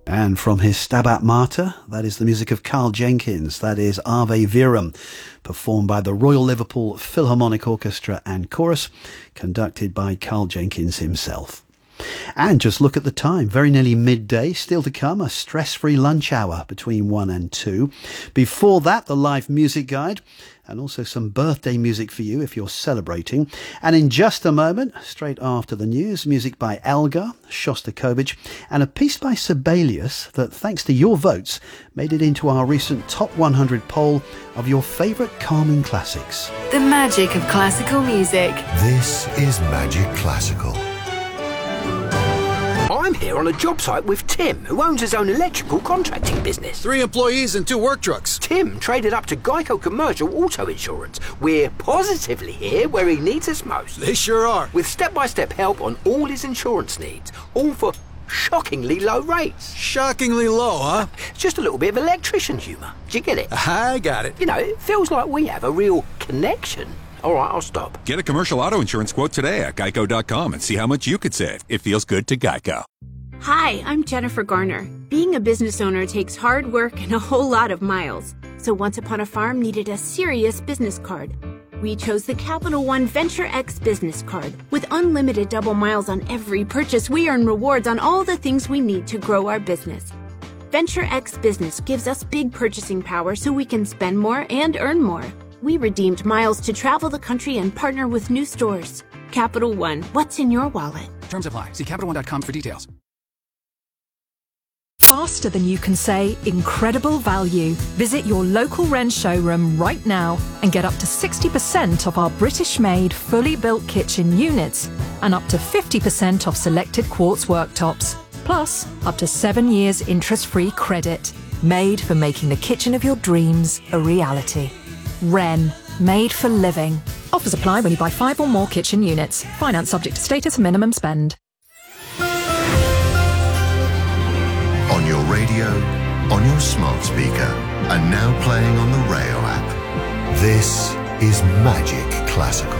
And from his Stabat Mater, that is the music of Carl Jenkins. That is Ave Verum, performed by the Royal Liverpool Philharmonic Orchestra and Chorus, conducted by Carl Jenkins himself. And just look at the time, very nearly midday, still to come, a stress-free lunch hour between 1 and 2. Before that, the live music guide, and also some birthday music for you if you're celebrating. And in just a moment, straight after the news, music by Elgar, Shostakovich, and a piece by Sibelius that, thanks to your votes, made it into our recent Top 100 poll of your favourite calming classics. The magic of classical music. This is Magic Classical. I'm here on a job site with Tim, who owns his own electrical contracting business. 3 employees and 2 work trucks. Tim traded up to Geico Commercial Auto Insurance. We're positively here where he needs us most. They sure are. With step-by-step help on all his insurance needs, all for shockingly low rates. Shockingly low, huh? Just a little bit of electrician humour. Do you get it? I got it. You know, it feels like we have a real connection. All right, I'll stop. Get a commercial auto insurance quote today at geico.com and see how much you could save. It feels good to Geico. Hi, I'm Jennifer Garner. Being a business owner takes hard work and a whole lot of miles. So Once Upon a Farm needed a serious business card. We chose the Capital One Venture X business card. With unlimited double miles on every purchase, we earn rewards on all the things we need to grow our business. Venture X Business gives us big purchasing power so we can spend more and earn more. We redeemed miles to travel the country and partner with new stores. Capital One, what's in your wallet? Terms apply. See CapitalOne.com for details. Faster than you can say, incredible value. Visit your local Wren showroom right now and get up to 60% off our British-made, fully built kitchen units and up to 50% off selected quartz worktops. Plus, up to 7 years interest-free credit. Made for making the kitchen of your dreams a reality. Wren, made for living. Offers apply when you buy 5 or more kitchen units. Finance subject to status and minimum spend. On your radio, on your smart speaker, and now playing on the Rayo app. This is Magic Classical.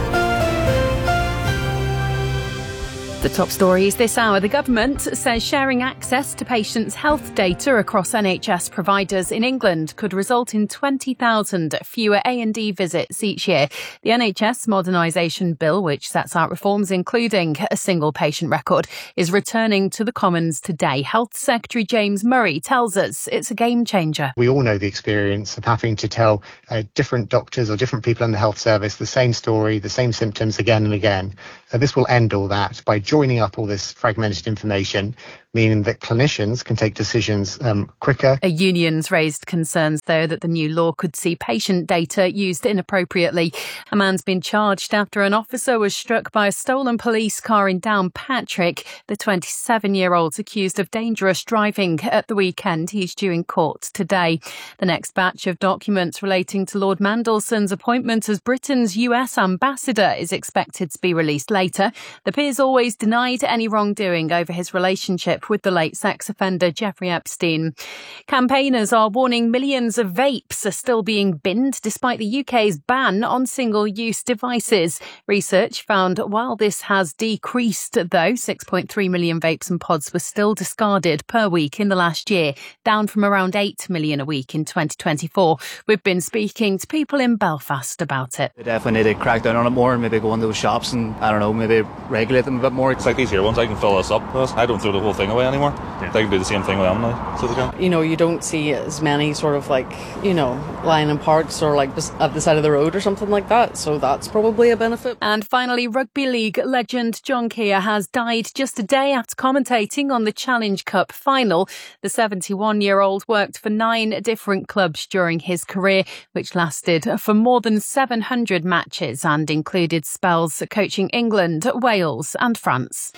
The top stories this hour. The government says sharing access to patients' health data across NHS providers in England could result in 20,000 fewer A&E visits each year. The NHS Modernisation Bill, which sets out reforms including a single patient record, is returning to the Commons today. Health Secretary James Murray tells us it's a game changer. We all know the experience of having to tell different doctors or different people in the health service the same story, the same symptoms again and again. This will end all that by joining up all this fragmented information, meaning that clinicians can take decisions quicker. Unions raised concerns, though, that the new law could see patient data used inappropriately. A man's been charged after an officer was struck by a stolen police car in Downpatrick. The 27-year-old's accused of dangerous driving at the weekend. He's due in court today. The next batch of documents relating to Lord Mandelson's appointment as Britain's US ambassador is expected to be released later. The peers always denied any wrongdoing over his relationship with the late sex offender Jeffrey Epstein. Campaigners are warning millions of vapes are still being binned despite the UK's ban on single-use devices. Research found while this has decreased, though, 6.3 million vapes and pods were still discarded per week in the last year, down from around 8 million a week in 2024. We've been speaking to people in Belfast about it. They definitely need to crack down on it more and maybe go into those shops and, I don't know, maybe regulate them a bit more. It's like these here ones, I can fill this up. I don't throw the whole thing away anymore. Yeah. They can do the same thing with them now. So they can. You know, you don't see as many sort of like, you know, lying in parks or like at the side of the road or something like that. So that's probably a benefit. And finally, rugby league legend John Keir has died just a day after commentating on the Challenge Cup final. The 71-year-old worked for 9 different clubs during his career, which lasted for more than 700 matches and included spells coaching England, Wales and France.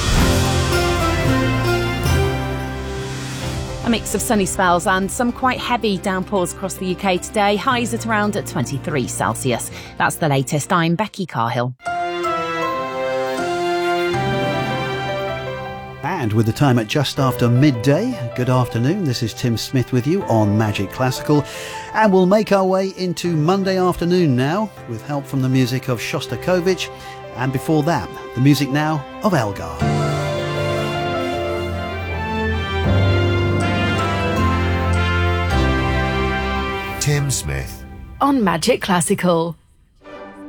A mix of sunny spells and some quite heavy downpours across the UK today. Highs at around 23 Celsius. That's the latest. I'm Becky Carhill. And with the time at just after midday, good afternoon. This is Tim Smith with you on Magic Classical. And we'll make our way into Monday afternoon now with help from the music of Shostakovich. And before that, the music now of Elgar. Tim Smith. On Magic Classical.